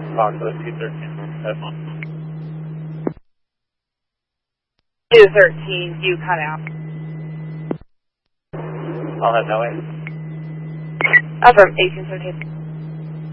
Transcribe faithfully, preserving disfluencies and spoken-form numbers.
Foxtrot two thirteen. That's one. two thirteen, you cut out. I'll have no way. Affirm, eighteen thirteen.